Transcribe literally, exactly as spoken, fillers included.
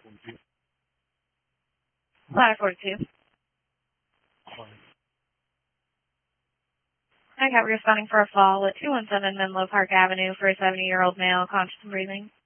Ladder forty-two. I got responding for a fall at two one seven Menlo Park Avenue for a seventy-year-old male, conscious and breathing.